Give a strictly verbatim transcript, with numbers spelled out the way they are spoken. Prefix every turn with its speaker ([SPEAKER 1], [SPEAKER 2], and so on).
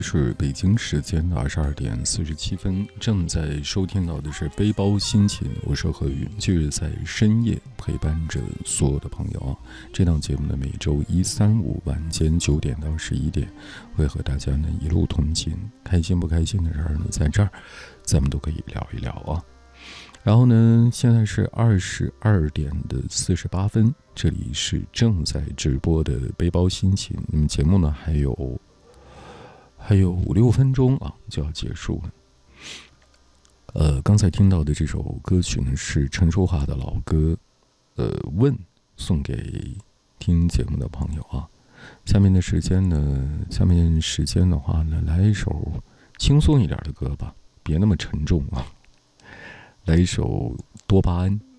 [SPEAKER 1] 是北京时间的二十二点四十七分，正在收听到的是背包心情，我是何宇，就是在深夜陪伴着所有的朋友啊。这档节目呢，每周一、三、五晚间九点到十一点，会和大家呢一路同行，开心不开心的事儿呢，在这儿咱们都可以聊一聊啊。然后呢，现在是二十二点的四十八分，这里是正在直播的背包心情。那么节目呢，还有。还有五六分钟啊，就要结束了。呃，刚才听到的这首歌曲呢，是陈淑桦的老歌，呃，问，送给听节目的朋友啊。下面的时间呢，下面时间的话呢，来一首轻松一点的歌吧，别那么沉重啊。来一首多巴胺。